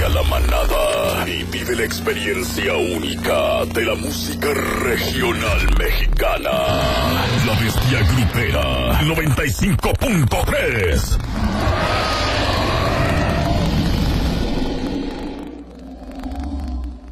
Únete a la manada y vive la experiencia única de la música regional mexicana. La Bestia Grupera 95.3.